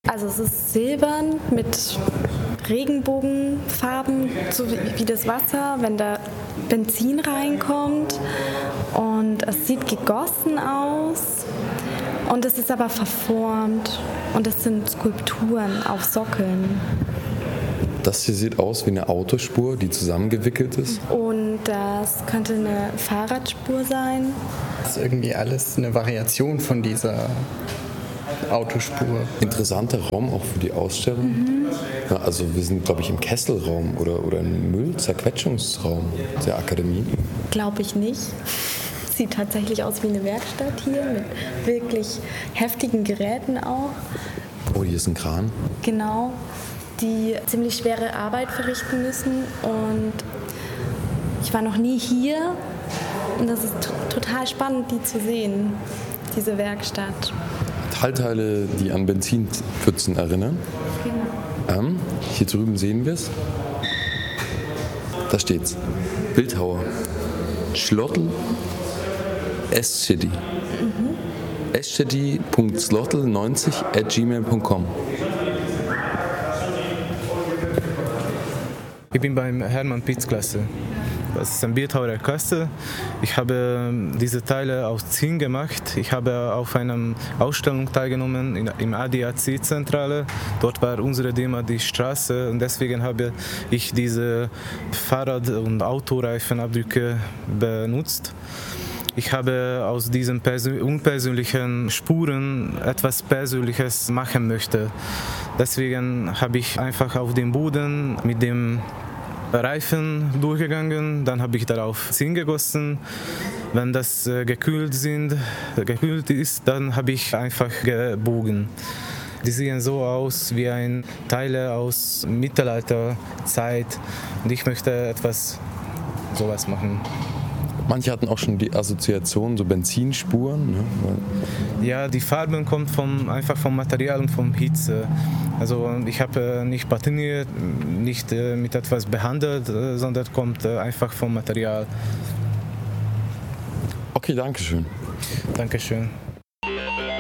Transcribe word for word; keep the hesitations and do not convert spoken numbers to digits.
Also es ist silbern mit Regenbogenfarben, so wie, wie das Wasser, wenn da Benzin reinkommt. Und es sieht gegossen aus und es ist aber verformt. Und es sind Skulpturen auf Sockeln. Das hier sieht aus wie eine Autospur, die zusammengewickelt ist. Und das könnte eine Fahrradspur sein. Das ist irgendwie alles eine Variation von dieser Autospur. Interessanter Raum auch für die Ausstellung. Mhm. Ja, also wir sind, glaube ich, im Kesselraum oder, oder im Müllzerquetschungsraum der Akademie. Glaube ich nicht. Sieht tatsächlich aus wie eine Werkstatt hier mit wirklich heftigen Geräten auch. Oh, hier ist ein Kran. Genau, die ziemlich schwere Arbeit verrichten müssen. Und ich war noch nie hier und das ist t- total spannend, die zu sehen, diese Werkstatt. Metallteile, die an Benzinpfützen erinnern. Genau. Ähm, hier drüben sehen wir es. Da steht's. Bildhauer. Schlottl Eschedi. Mhm. eschedi punkt slotl neunzig at gmail punkt com. Ich bin beim Hermann Pitz Klasse. Das ist ein Bildhauer Klasse. Ich habe diese Teile aus Zinn gemacht. Ich habe auf einer Ausstellung teilgenommen in, im A D A C-Zentrale. Dort war unsere Thema die Straße und deswegen habe ich diese Fahrrad- und Autoreifenabdrücke benutzt. Ich habe aus diesen persö- unpersönlichen Spuren etwas Persönliches machen möchte. Deswegen habe ich einfach auf dem Boden mit dem Reifen durchgegangen, dann habe ich darauf Zinn gegossen. Wenn das äh, gekühlt, sind, gekühlt ist, dann habe ich einfach gebogen. Die sehen so aus wie ein Teile aus Mittelalterzeit und ich möchte etwas sowas machen. Manche hatten auch schon die Assoziation, so Benzinspuren. Ne? Ja, die Farben kommen vom, einfach vom Material und vom Hitze. Also ich habe nicht patiniert, nicht mit etwas behandelt, sondern kommt einfach vom Material. Okay, danke schön. Dankeschön.